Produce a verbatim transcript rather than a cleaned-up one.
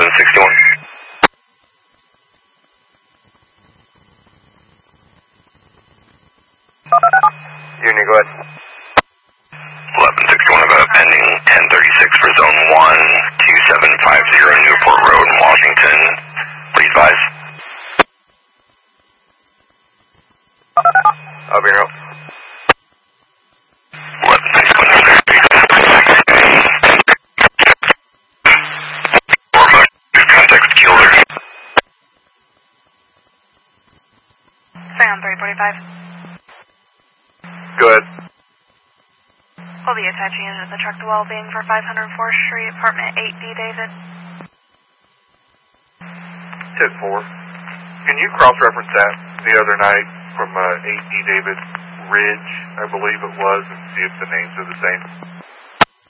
eleven sixty-one. Union, go ahead. eleven sixty-one, about pending ten thirty-six for zone one, two seven five zero Newport Road in Washington. Please advise. Up your note. eleven sixty-one, contact killer. Sound three forty-five. Go ahead. Will be attaching into the truck to well-being for five hundred fourth Street, apartment eight D, David. ten four. Can you cross-reference that the other night from uh, eight D David Ridge, I believe it was, and see if the names are the same?